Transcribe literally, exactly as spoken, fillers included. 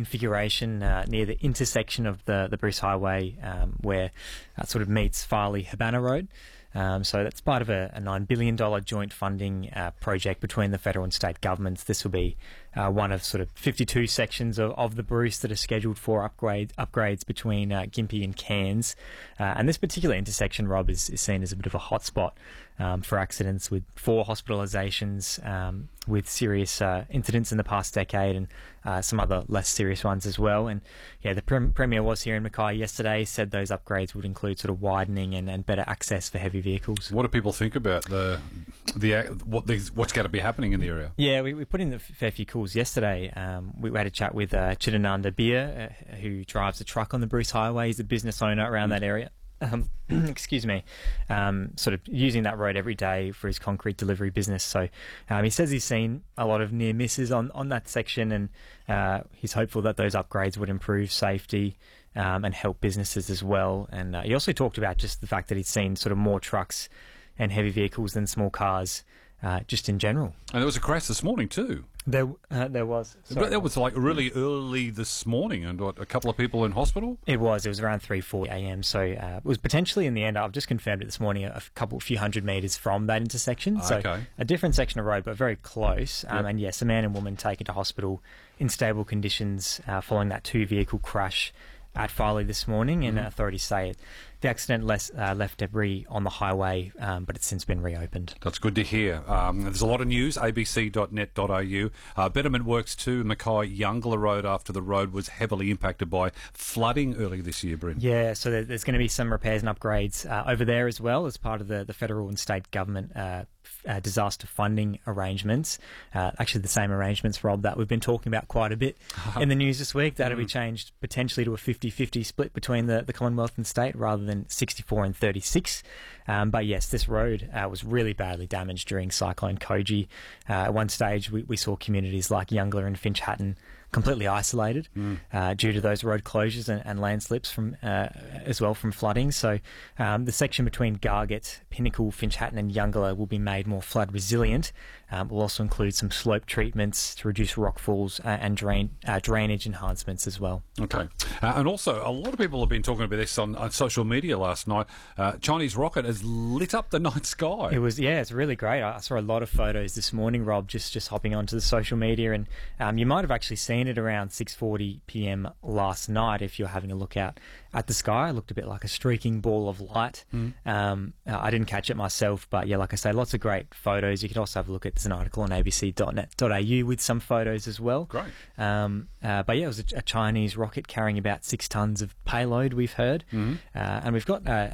configuration uh, near the intersection of the, the Bruce Highway um, where that sort of meets Farley-Habana Road. Um, so that's part of a, a nine billion dollars joint funding uh, project between the federal and state governments. This will be uh, one of sort of fifty-two sections of, of the Bruce that are scheduled for upgrade, upgrades between uh, Gympie and Cairns. Uh, and this particular intersection, Rob, is, is seen as a bit of a hotspot um, for accidents, with four hospitalisations um, with serious uh, incidents in the past decade, and uh, some other less serious ones as well. And yeah, the Prem- Premier was here in Mackay yesterday, said those upgrades would include sort of widening and, and better access for heavy vehicles. What do people think about the the what these, what's going to be happening in the area? Yeah, we, we put in a fair few calls yesterday. Um, we, we had a chat with uh, Chidananda Beer, uh, who drives a truck on the Bruce Highway. He's a business owner around that area. Um, excuse me, um, sort of using that road every day for his concrete delivery business. So um, he says he's seen a lot of near misses on, on that section, and uh, he's hopeful that those upgrades would improve safety um, and help businesses as well. And uh, he also talked about just the fact that he's seen sort of more trucks and heavy vehicles than small cars uh, just in general. And there was a crash this morning too. There, uh, there was. Sorry. But that was like really early this morning, and what, a couple of people in hospital? It was. It was around three forty a m. So uh, it was potentially in the end, I've just confirmed it this morning, a couple, few hundred metres from that intersection. So okay. A different section of road, but very close. Um, Yep. And yes, a man and woman taken to hospital in stable conditions uh, following that two-vehicle crash at Farley this morning, and Mm-hmm. authorities say it. The accident less, uh, left debris on the highway, um, but it's since been reopened. That's good to hear. Um, there's a lot of news, a b c dot net dot a u. Uh, betterment works too, Mackay-Youngler Road, after the road was heavily impacted by flooding earlier this year, Bryn. Yeah, so there, there's going to be some repairs and upgrades uh, over there as well as part of the, the federal and state government uh, f- uh, disaster funding arrangements. Uh, actually, the same arrangements, Rob, that we've been talking about quite a bit in the news this week. That'll be changed potentially to a fifty-fifty split between the, the Commonwealth and state rather than sixty-four and thirty-six. Um, but yes, this road uh, was really badly damaged during Cyclone Koji. Uh, at one stage, we, we saw communities like Youngler and Finch Hatton completely isolated mm. uh, due to those road closures and, and landslips from uh, as well from flooding. So um, the section between Gargett, Pinnacle, Finch Hatton and Youngler will be made more flood resilient. Um, will also include some slope treatments to reduce rock falls uh, and drain uh, drainage enhancements as well. Okay. Uh, and also, a lot of people have been talking about this on, on social media last night. Uh, Chinese rocket has lit up the night sky. It was, yeah, it's really great. I saw a lot of photos this morning, Rob, just, just hopping onto the social media, and um, you might have actually seen it around six forty p m last night if you're having a look out at the sky. It looked a bit like a streaking ball of light. Mm. Um, I didn't catch it myself, but yeah, like I say, lots of great photos. You can also have a look at, there's an article on a b c dot net dot a u with some photos as well. Great. Um, uh, but yeah, it was a, a Chinese rocket carrying about six tonnes of payload, we've heard. Mm-hmm. Uh, and we've got uh,